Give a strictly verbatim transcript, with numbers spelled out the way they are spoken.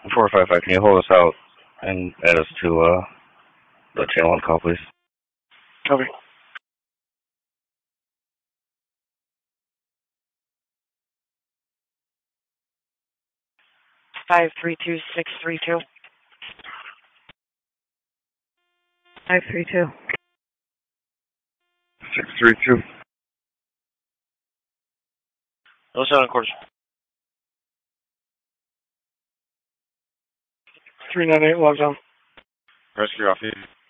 four five five, can you hold us out and add us to uh, the channel one call, please? Okay. Five three two six three two. Five three two. Six three two. No sound, of course. Three nine eight logs on. Rescue off.